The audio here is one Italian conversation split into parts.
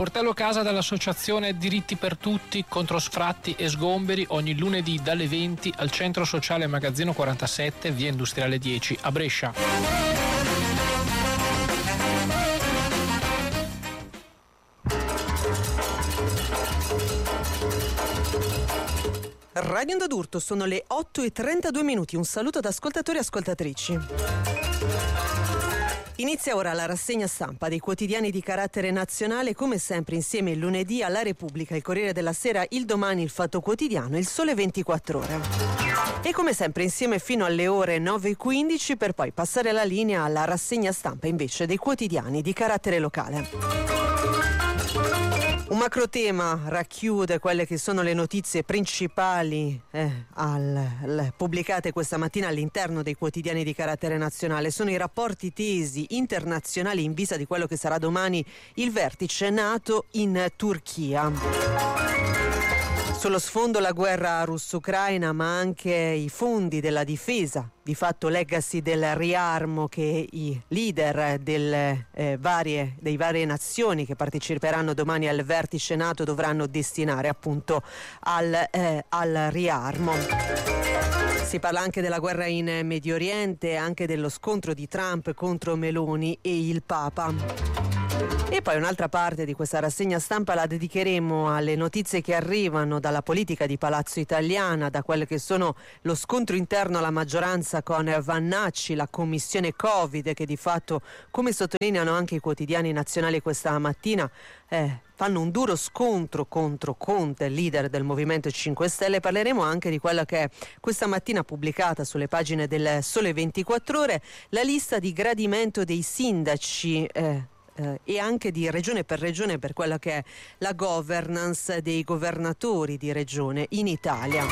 Sportello casa dall'associazione Diritti per Tutti contro sfratti e sgomberi ogni lunedì dalle 20 al Centro Sociale Magazzino 47, via Industriale 10 a Brescia. Radio Onda d'Urto, sono le 8:32. Un saluto ad ascoltatori e ascoltatrici. Inizia ora la rassegna stampa dei quotidiani di carattere nazionale, come sempre insieme il lunedì alla Repubblica, il Corriere della Sera, il Domani, il Fatto Quotidiano, il Sole 24 Ore. E come sempre insieme fino alle ore 9:15 per poi passare la linea alla rassegna stampa invece dei quotidiani di carattere locale. Un macro tema racchiude quelle che sono le notizie principali pubblicate questa mattina all'interno dei quotidiani di carattere nazionale. Sono i rapporti tesi internazionali in vista di quello che sarà domani il vertice NATO in Turchia. Sullo sfondo la guerra russo-ucraina, ma anche i fondi della difesa, di fatto legacy del riarmo che i leader dei varie nazioni che parteciperanno domani al vertice NATO dovranno destinare appunto al riarmo. Si parla anche della guerra in Medio Oriente, anche dello scontro di Trump contro Meloni e il Papa. E poi un'altra parte di questa rassegna stampa la dedicheremo alle notizie che arrivano dalla politica di Palazzo Italiana, da quello che sono lo scontro interno alla maggioranza con Vannacci, la commissione Covid, che di fatto, come sottolineano anche i quotidiani nazionali questa mattina, fanno un duro scontro contro Conte, leader del Movimento 5 Stelle. Parleremo anche di quella che è questa mattina pubblicata sulle pagine del Sole 24 Ore, la lista di gradimento dei sindaci e anche di regione per quella che è la governance dei governatori di regione in Italia.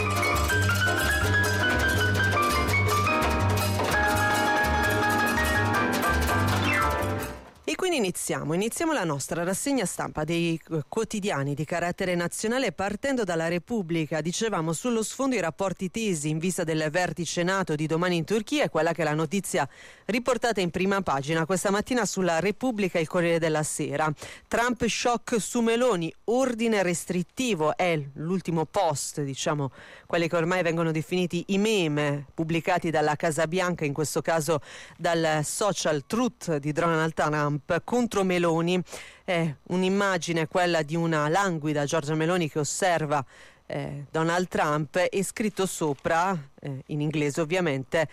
E quindi iniziamo la nostra rassegna stampa dei quotidiani di carattere nazionale partendo dalla Repubblica. Dicevamo sullo sfondo i rapporti tesi in vista del vertice NATO di domani in Turchia, è quella che è la notizia riportata in prima pagina questa mattina sulla Repubblica, il Corriere della Sera. Trump shock su Meloni, ordine restrittivo, è l'ultimo post, diciamo, quelli che ormai vengono definiti i meme pubblicati dalla Casa Bianca, in questo caso dal social Truth di Donald Trump contro Meloni. Un'immagine, quella di una languida Giorgia Meloni che osserva Donald Trump, e scritto sopra in inglese ovviamente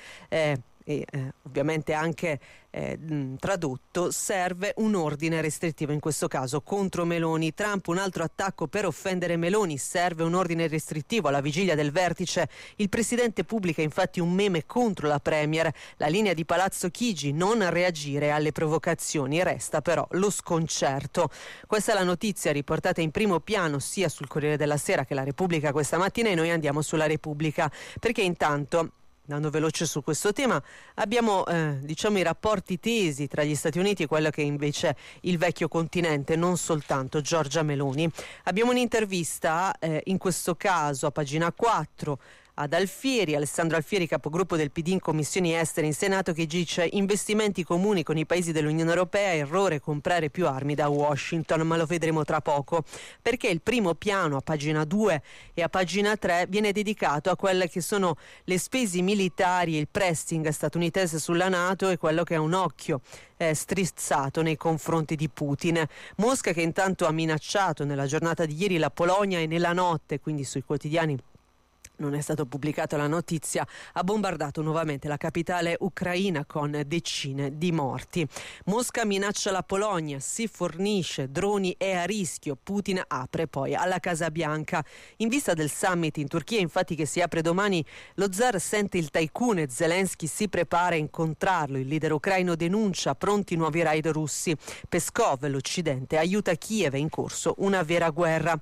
ovviamente anche tradotto: serve un ordine restrittivo, in questo caso contro Meloni. Trump, un altro attacco per offendere Meloni, serve un ordine restrittivo. Alla vigilia del vertice il presidente pubblica infatti un meme contro la premier, la linea di Palazzo Chigi: non reagire alle provocazioni, resta però lo sconcerto. Questa è la notizia riportata in primo piano sia sul Corriere della Sera che la Repubblica questa mattina, e noi andiamo sulla Repubblica perché intanto, dando veloce su questo tema, abbiamo i rapporti tesi tra gli Stati Uniti e quello che è invece il vecchio continente, non soltanto Giorgia Meloni. Abbiamo un'intervista in questo caso a pagina 4 ad Alessandro Alfieri, capogruppo del PD in Commissioni Estere in Senato, che dice: investimenti comuni con i paesi dell'Unione Europea, errore comprare più armi da Washington, ma lo vedremo tra poco, perché il primo piano a pagina 2 e a pagina 3 viene dedicato a quelle che sono le spese militari e il pressing statunitense sulla NATO e quello che è un occhio strizzato nei confronti di Putin. Mosca, che intanto ha minacciato nella giornata di ieri la Polonia, e nella notte, quindi sui quotidiani non è stato pubblicato la notizia, ha bombardato nuovamente la capitale ucraina con decine di morti. Mosca minaccia la Polonia, si fornisce droni, è a rischio. Putin apre poi alla Casa Bianca. In vista del summit in Turchia, infatti, che si apre domani, lo zar sente il tycoon e Zelensky si prepara a incontrarlo. Il leader ucraino denuncia pronti nuovi raid russi. Peskov, l'Occidente aiuta Kiev, è in corso una vera guerra.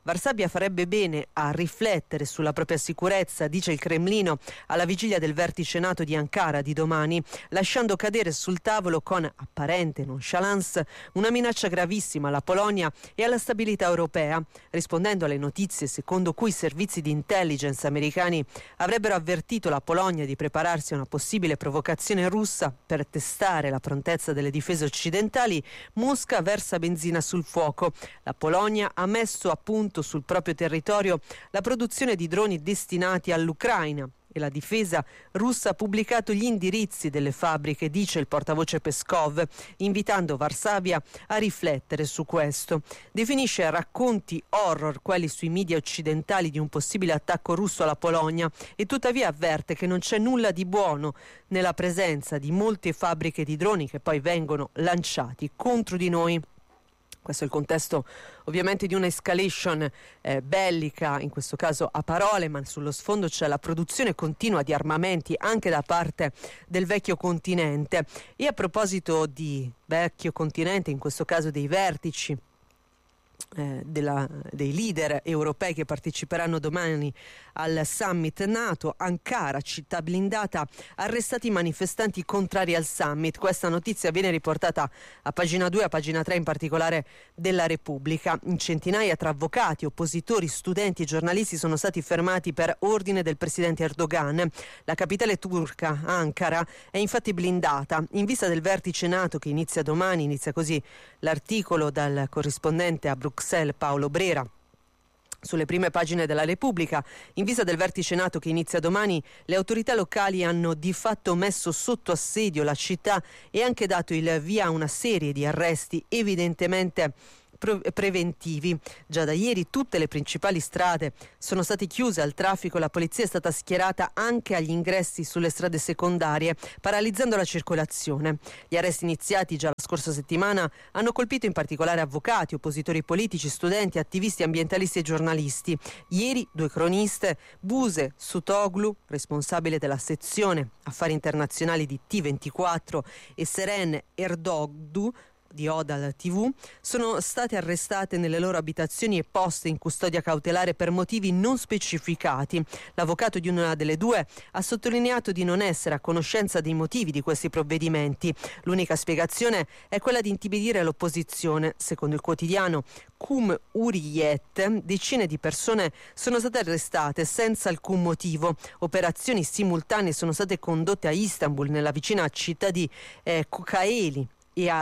Varsavia farebbe bene a riflettere sulla propria sicurezza, dice il Cremlino, alla vigilia del vertice NATO di Ankara di domani, lasciando cadere sul tavolo con apparente nonchalance una minaccia gravissima alla Polonia e alla stabilità europea, rispondendo alle notizie secondo cui i servizi di intelligence americani avrebbero avvertito la Polonia di prepararsi a una possibile provocazione russa per testare la prontezza delle difese occidentali. Mosca versa benzina sul fuoco. La Polonia ha messo a punto sul proprio territorio la produzione di droni destinati all'Ucraina e la difesa russa ha pubblicato gli indirizzi delle fabbriche, dice il portavoce Peskov, invitando Varsavia a riflettere su questo. Definisce racconti horror quelli sui media occidentali di un possibile attacco russo alla Polonia e tuttavia avverte che non c'è nulla di buono nella presenza di molte fabbriche di droni che poi vengono lanciati contro di noi. Questo è il contesto ovviamente di un'escalation bellica, in questo caso a parole, ma sullo sfondo c'è la produzione continua di armamenti anche da parte del vecchio continente. E a proposito di vecchio continente, in questo caso dei vertici dei leader europei che parteciperanno domani al summit NATO, Ankara, città blindata, arrestati i manifestanti contrari al summit. Questa notizia viene riportata a pagina 2 e a pagina 3 in particolare della Repubblica. In centinaia tra avvocati, oppositori, studenti e giornalisti sono stati fermati per ordine del presidente Erdogan. La capitale turca, Ankara, è infatti blindata in vista del vertice NATO che inizia domani. Inizia così l'articolo dal corrispondente a Bruxelles Paolo Brera sulle prime pagine della Repubblica. In vista del vertice NATO che inizia domani, le autorità locali hanno di fatto messo sotto assedio la città e anche dato il via a una serie di arresti evidentemente preventivi. Già da ieri tutte le principali strade sono state chiuse al traffico e la polizia è stata schierata anche agli ingressi sulle strade secondarie, paralizzando la circolazione. Gli arresti iniziati già la scorsa settimana hanno colpito in particolare avvocati, oppositori politici, studenti, attivisti ambientalisti e giornalisti. Ieri 2 croniste, Buse Sutoglu, responsabile della sezione affari internazionali di T24, e Seren Erdogdu di Odal TV, sono state arrestate nelle loro abitazioni e poste in custodia cautelare per motivi non specificati. L'avvocato di una delle due ha sottolineato di non essere a conoscenza dei motivi di questi provvedimenti. L'unica spiegazione è quella di intimidire l'opposizione. Secondo il quotidiano Cumhuriyet, decine di persone sono state arrestate senza alcun motivo. Operazioni simultanee sono state condotte a Istanbul, nella vicina città di Kocaeli, e a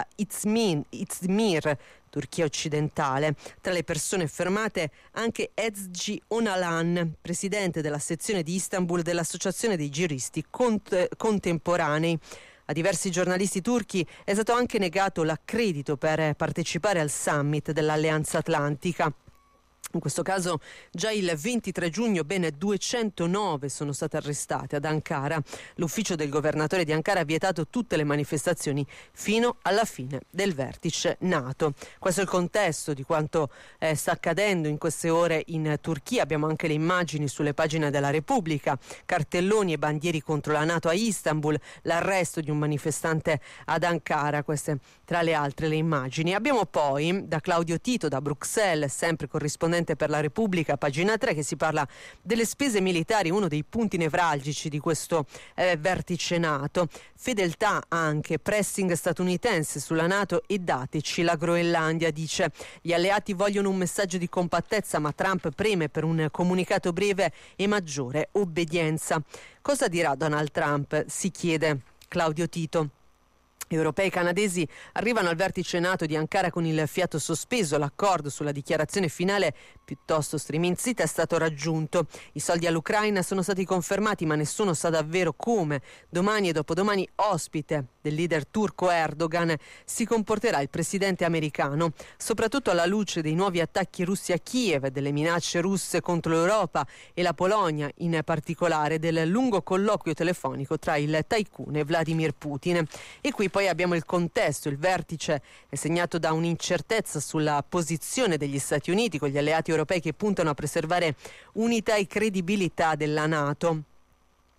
Izmir, Turchia occidentale. Tra le persone fermate anche Ezgi Onalan, presidente della sezione di Istanbul dell'Associazione dei giuristi contemporanei. A diversi giornalisti turchi è stato anche negato l'accredito per partecipare al summit dell'Alleanza Atlantica. In questo caso già il 23 giugno ben 209 sono state arrestate ad Ankara. L'ufficio del governatore di Ankara ha vietato tutte le manifestazioni fino alla fine del vertice NATO. Questo è il contesto di quanto sta accadendo in queste ore in Turchia. Abbiamo anche le immagini sulle pagine della Repubblica, cartelloni e bandieri contro la NATO a Istanbul, l'arresto di un manifestante ad Ankara, queste tra le altre le immagini. Abbiamo poi da Claudio Tito da Bruxelles, sempre corrispondente per la Repubblica, pagina 3, che si parla delle spese militari, uno dei punti nevralgici di questo vertice NATO. Fedeltà anche, pressing statunitense sulla NATO e dateci la Groenlandia, dice. Gli alleati vogliono un messaggio di compattezza, ma Trump preme per un comunicato breve e maggiore obbedienza. Cosa dirà Donald Trump? Si chiede Claudio Tito. Europei e canadesi arrivano al vertice NATO di Ankara con il fiato sospeso. L'accordo sulla dichiarazione finale, piuttosto striminzita, è stato raggiunto. I soldi all'Ucraina sono stati confermati, ma nessuno sa davvero come. Domani e dopodomani, ospite del leader turco Erdogan, si comporterà il presidente americano, soprattutto alla luce dei nuovi attacchi russi a Kiev, delle minacce russe contro l'Europa e la Polonia, in particolare del lungo colloquio telefonico tra il tycoon e Vladimir Putin. E qui poi abbiamo il contesto. Il vertice è segnato da un'incertezza sulla posizione degli Stati Uniti, con gli alleati europei che puntano a preservare unità e credibilità della NATO.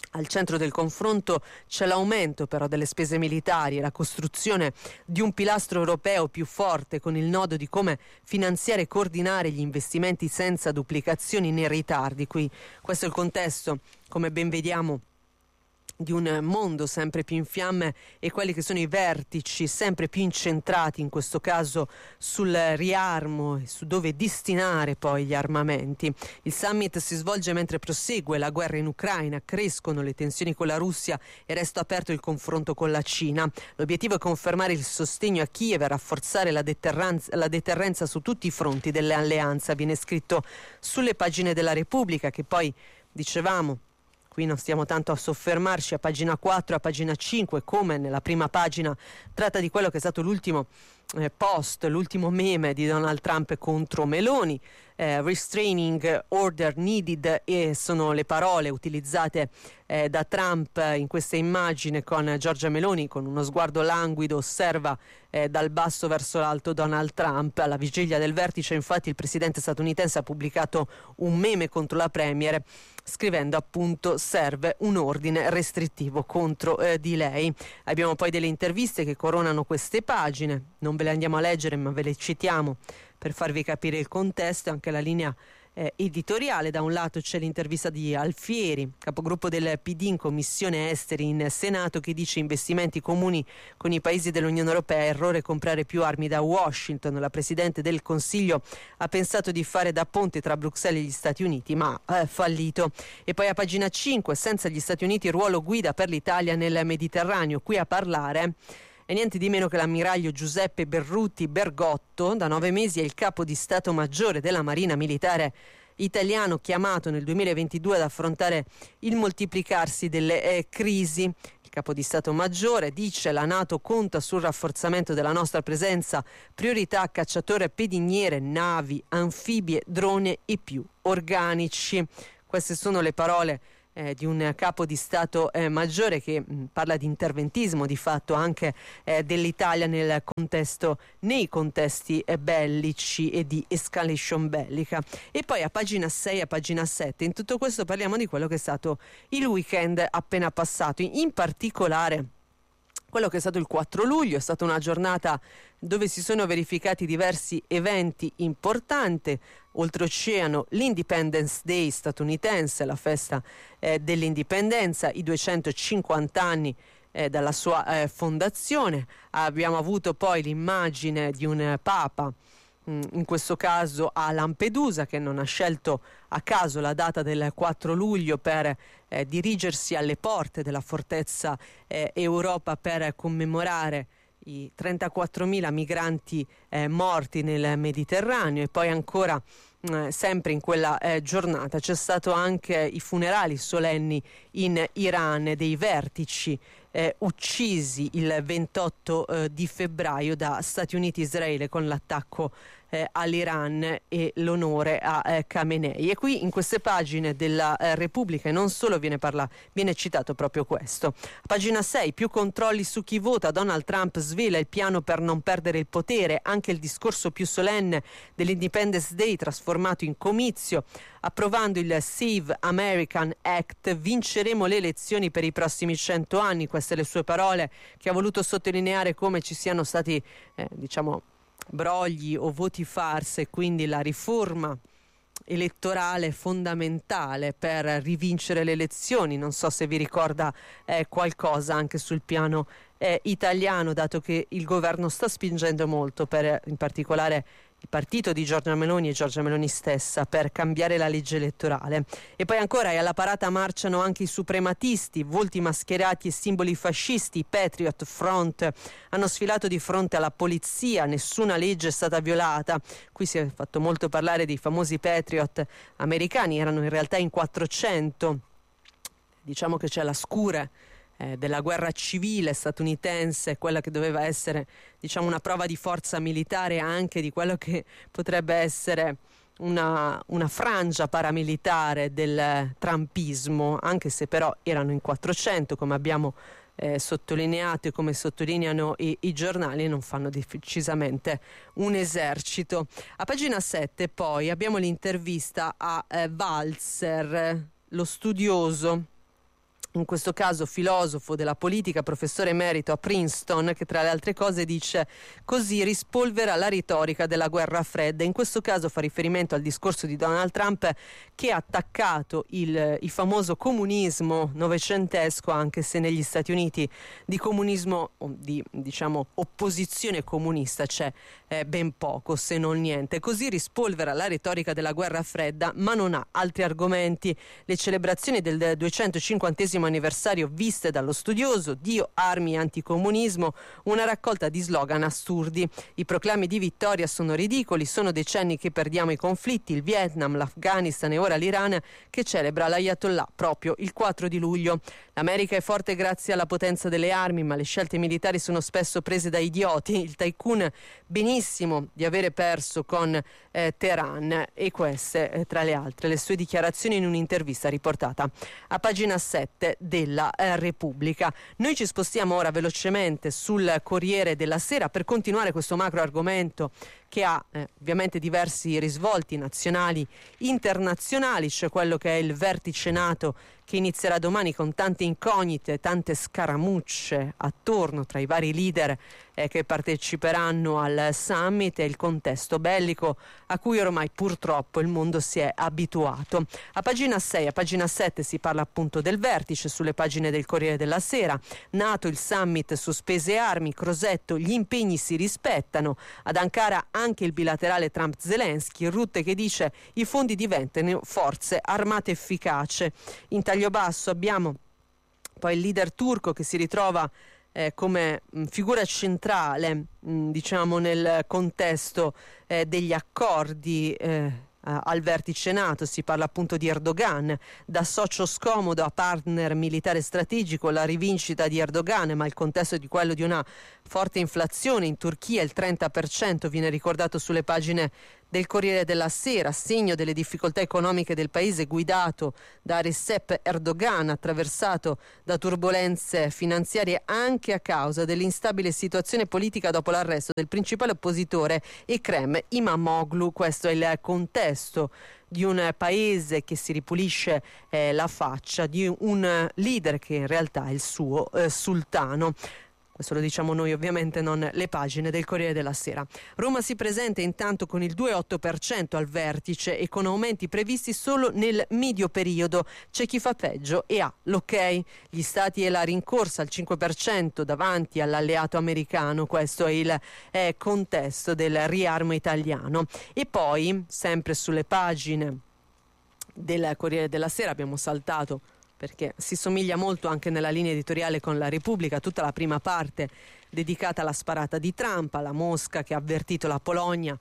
Al centro del confronto c'è l'aumento però delle spese militari e la costruzione di un pilastro europeo più forte, con il nodo di come finanziare e coordinare gli investimenti senza duplicazioni né ritardi. Questo è il contesto, come ben vediamo, di un mondo sempre più in fiamme e quelli che sono i vertici sempre più incentrati in questo caso sul riarmo e su dove destinare poi gli armamenti. Il summit si svolge mentre prosegue la guerra in Ucraina, crescono le tensioni con la Russia e resta aperto il confronto con la Cina. L'obiettivo è confermare il sostegno a Kiev e rafforzare la deterrenza su tutti i fronti dell'alleanza. Viene scritto sulle pagine della Repubblica, che poi dicevamo, qui non stiamo tanto a soffermarci, a pagina 4 a pagina 5, come nella prima pagina, tratta di quello che è stato l'ultimo post, l'ultimo meme di Donald Trump contro Meloni. Restraining order needed, e sono le parole utilizzate da Trump in questa immagine, con Giorgia Meloni con uno sguardo languido osserva dal basso verso l'alto Donald Trump. Alla vigilia del vertice, infatti, il presidente statunitense ha pubblicato un meme contro la premier, scrivendo appunto: serve un ordine restrittivo contro di lei. Abbiamo poi delle interviste che coronano queste pagine, non ve le andiamo a leggere ma ve le citiamo per farvi capire il contesto e anche la linea editoriale. Da un lato c'è l'intervista di Alfieri, capogruppo del PD in Commissione Esteri in Senato, che dice: investimenti comuni con i paesi dell'Unione Europea, errore comprare più armi da Washington. La Presidente del Consiglio ha pensato di fare da ponte tra Bruxelles e gli Stati Uniti, ma ha fallito. E poi a pagina 5, senza gli Stati Uniti, ruolo guida per l'Italia nel Mediterraneo. Qui a parlare è niente di meno che l'ammiraglio Giuseppe Berruti Bergotto. Da 9 mesi è il capo di Stato Maggiore della Marina Militare italiano, chiamato nel 2022 ad affrontare il moltiplicarsi delle crisi. Il capo di Stato Maggiore dice: la NATO conta sul rafforzamento della nostra presenza, priorità cacciatore pediniere, navi, anfibie, droni e più organici. Queste sono le parole di un capo di Stato Maggiore che parla di interventismo di fatto anche dell'Italia nei contesti bellici e di escalation bellica. E poi a pagina 6 a pagina 7 in tutto questo parliamo di quello che è stato il weekend appena passato, in particolare quello che è stato il 4 luglio. È stata una giornata dove si sono verificati diversi eventi importanti. Oltreoceano, l'Independence Day statunitense, la festa dell'indipendenza, i 250 anni dalla sua fondazione. Abbiamo avuto poi l'immagine di un papa, in questo caso a Lampedusa, che non ha scelto a caso la data del 4 luglio per dirigersi alle porte della fortezza Europa per commemorare i 34.000 migranti morti nel Mediterraneo. E poi ancora sempre in quella giornata c'è stato anche i funerali solenni in Iran dei vertici uccisi il 28 di febbraio da Stati Uniti e Israele con l'attacco all'Iran e l'onore a Khamenei. E qui in queste pagine della Repubblica, e non solo, viene citato proprio questo. A pagina 6, più controlli su chi vota. Donald Trump svela il piano per non perdere il potere, anche il discorso più solenne dell'Independence Day trasformato in comizio. Approvando il Save American Act vinceremo le elezioni per i prossimi 100 anni. Queste le sue parole, che ha voluto sottolineare come ci siano stati brogli o voti farse, e quindi la riforma elettorale fondamentale per rivincere le elezioni. Non so se vi ricorda qualcosa anche sul piano italiano, dato che il governo sta spingendo molto, per in particolare il partito di Giorgia Meloni e Giorgia Meloni stessa, per cambiare la legge elettorale. E poi ancora, alla parata marciano anche i suprematisti, volti mascherati e simboli fascisti. I Patriot Front hanno sfilato di fronte alla polizia, nessuna legge è stata violata. Qui si è fatto molto parlare dei famosi Patriot americani, erano in realtà in 400. Diciamo che c'è la scure della guerra civile statunitense, quella che doveva essere una prova di forza militare anche di quello che potrebbe essere una frangia paramilitare del trumpismo, anche se però erano in 400, come abbiamo sottolineato e come sottolineano i giornali, e non fanno decisamente un esercito. A pagina 7 poi abbiamo l'intervista a Walzer, lo studioso in questo caso filosofo della politica, professore emerito a Princeton, che tra le altre cose dice: così rispolvera la retorica della guerra fredda. In questo caso fa riferimento al discorso di Donald Trump, che ha attaccato il famoso comunismo novecentesco, anche se negli Stati Uniti di comunismo, di diciamo opposizione comunista, c'è ben poco, se non niente. Così rispolvera la retorica della guerra fredda, ma non ha altri argomenti. Le celebrazioni del 250° anniversario viste dallo studioso: Dio, armi, anticomunismo, una raccolta di slogan assurdi. I proclami di vittoria sono ridicoli, sono decenni che perdiamo i conflitti, il Vietnam, l'Afghanistan e ora l'Iran, che celebra l'Ayatollah proprio il 4 di luglio. L'America è forte grazie alla potenza delle armi, ma le scelte militari sono spesso prese da idioti. Il tycoon benissimo di avere perso con Teheran, e queste tra le altre le sue dichiarazioni in un'intervista riportata a pagina 7 della Repubblica. Noi ci spostiamo ora velocemente sul Corriere della Sera per continuare questo macro argomento che ha ovviamente diversi risvolti nazionali, internazionali. C'è quello che è il vertice NATO, che inizierà domani con tante incognite, tante scaramucce attorno tra i vari leader che parteciperanno al summit, e il contesto bellico a cui ormai purtroppo il mondo si è abituato. A pagina 6, a pagina 7 si parla appunto del vertice, sulle pagine del Corriere della Sera. NATO, il summit, sospese armi, Crosetto, gli impegni si rispettano. Ad Ankara anche il bilaterale Trump-Zelensky, Rutte che dice i fondi diventano forze armate efficace. In taglio basso abbiamo poi il leader turco che si ritrova come figura centrale diciamo nel contesto degli accordi al vertice NATO. Si parla appunto di Erdogan, da socio scomodo a partner militare strategico, la rivincita di Erdogan, ma il contesto è di quello di una forte inflazione in Turchia, il 30% viene ricordato sulle pagine del Corriere della Sera, segno delle difficoltà economiche del paese guidato da Recep Erdogan, attraversato da turbolenze finanziarie anche a causa dell'instabile situazione politica dopo l'arresto del principale oppositore Ekrem Imamoglu. Questo è il contesto di un paese che si ripulisce la faccia, di un leader che in realtà è il suo sultano. Questo lo diciamo noi, ovviamente, non le pagine del Corriere della Sera. Roma si presenta intanto con il 2,8% al vertice e con aumenti previsti solo nel medio periodo. C'è chi fa peggio e ha l'ok. Gli stati e la rincorsa al 5% davanti all'alleato americano. Questo è il contesto del riarmo italiano. E poi, sempre sulle pagine del Corriere della Sera, abbiamo saltato perché si somiglia molto anche nella linea editoriale con la Repubblica, tutta la prima parte dedicata alla sparata di Trump, alla mosca che ha avvertito la Polonia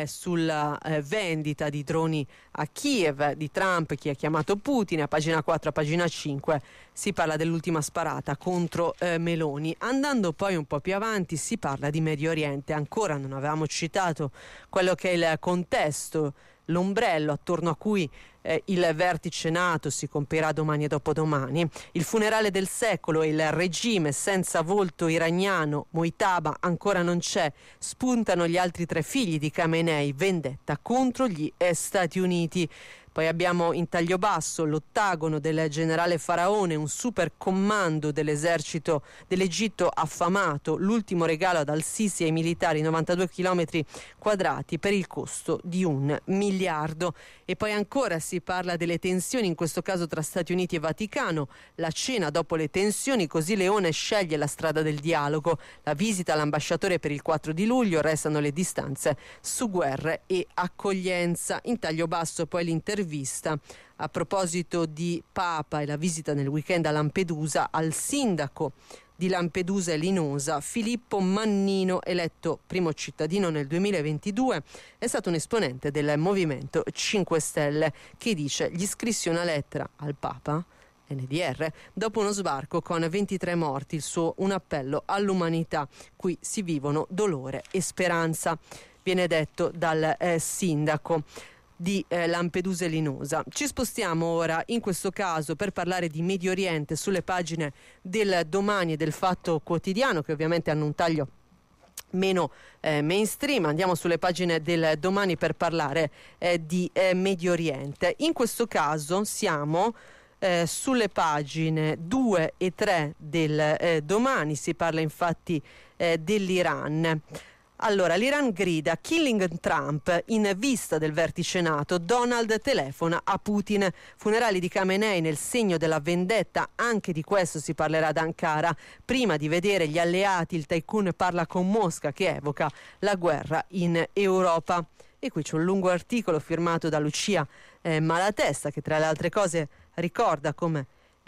sulla vendita di droni a Kiev di Trump, chi ha chiamato Putin. A pagina 4, a pagina 5 si parla dell'ultima sparata contro Meloni. Andando poi un po' più avanti si parla di Medio Oriente. Ancora non avevamo citato quello che è il contesto, l'ombrello attorno a cui il vertice NATO si compierà domani e dopodomani. Il funerale del secolo e il regime senza volto iraniano, Mojtaba ancora non c'è. Spuntano gli altri 3 figli di Khamenei, vendetta contro gli Stati Uniti. Poi abbiamo in taglio basso l'ottagono del generale Faraone, un super comando dell'esercito dell'Egitto affamato, l'ultimo regalo ad Al-Sisi ai militari, 92 km quadrati per il costo di $1 miliardo. E poi ancora si parla delle tensioni, in questo caso tra Stati Uniti e Vaticano, la cena dopo le tensioni, così Leone sceglie la strada del dialogo, la visita all'ambasciatore per il 4 di luglio, restano le distanze su guerre e accoglienza. In taglio basso poi l'intervista a proposito di Papa e la visita nel weekend a Lampedusa al sindaco di Lampedusa e Linosa, Filippo Mannino, eletto primo cittadino nel 2022, è stato un esponente del Movimento 5 Stelle che dice: gli scrissi una lettera al Papa, NDR, dopo uno sbarco con 23 morti, il suo un appello all'umanità, qui si vivono dolore e speranza, viene detto dal sindaco di Lampedusa e Linosa. Ci spostiamo ora in questo caso per parlare di Medio Oriente sulle pagine del Domani e del Fatto Quotidiano, che ovviamente hanno un taglio meno mainstream. Andiamo sulle pagine del Domani per parlare di Medio Oriente. In questo caso siamo sulle pagine 2 e 3 del Domani. Si parla infatti dell'Iran. Allora, l'Iran grida "Killing Trump" in vista del vertice NATO. Donald telefona a Putin. Funerali di Khamenei nel segno della vendetta. Anche di questo si parlerà ad Ankara. Prima di vedere gli alleati, il tycoon parla con Mosca, che evoca la guerra in Europa. E qui c'è un lungo articolo firmato da Lucia Malatesta, che tra le altre cose ricorda come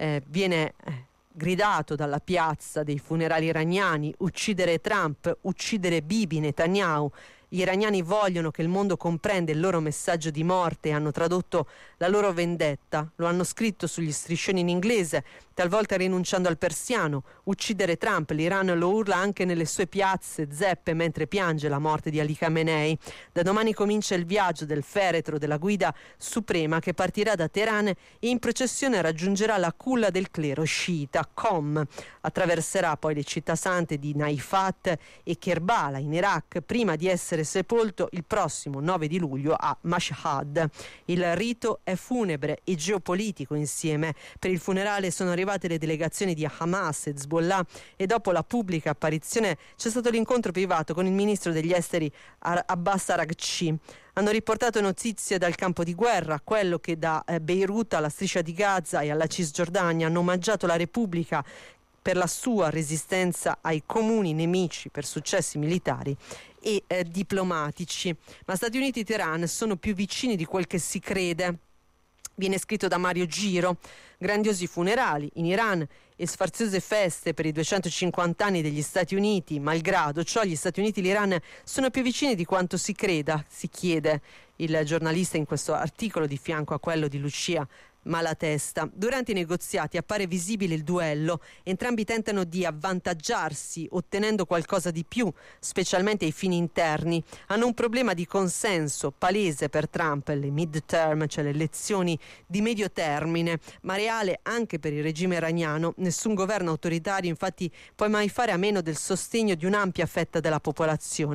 viene gridato dalla piazza dei funerali iraniani: uccidere Trump, uccidere Bibi Netanyahu. Gli iraniani vogliono che il mondo comprenda il loro messaggio di morte e hanno tradotto la loro vendetta. Lo hanno scritto sugli striscioni in inglese, talvolta rinunciando al persiano. Uccidere Trump, l'Iran lo urla anche nelle sue piazze zeppe mentre piange la morte di Ali Khamenei. Da domani comincia il viaggio del feretro della guida suprema, che partirà da Teheran e in processione raggiungerà la culla del clero sciita, Qom. Attraverserà poi le città sante di Naifat e Kerbala in Iraq, prima di essere sepolto il prossimo 9 di luglio a Mashhad. Il rito è funebre e geopolitico insieme. Per il funerale sono arrivate le delegazioni di Hamas e Hezbollah e dopo la pubblica apparizione c'è stato l'incontro privato con il ministro degli esteri Abbas Araghchi. Hanno riportato notizie dal campo di guerra, quello che da Beirut alla striscia di Gaza e alla Cisgiordania hanno omaggiato la Repubblica per la sua resistenza ai comuni nemici, per successi militari e diplomatici. Ma Stati Uniti e Teheran sono più vicini di quel che si crede. Viene scritto da Mario Giro. Grandiosi funerali in Iran e sfarziose feste per i 250 anni degli Stati Uniti. Malgrado ciò, gli Stati Uniti e l'Iran sono più vicini di quanto si creda, si chiede il giornalista in questo articolo di fianco a quello di Lucia Malatesta. Durante i negoziati appare visibile il duello. Entrambi tentano di avvantaggiarsi ottenendo qualcosa di più, specialmente ai fini interni. Hanno un problema di consenso palese per Trump, le midterm, cioè le elezioni di medio termine, ma reale anche per il regime iraniano. Nessun governo autoritario infatti può mai fare a meno del sostegno di un'ampia fetta della popolazione.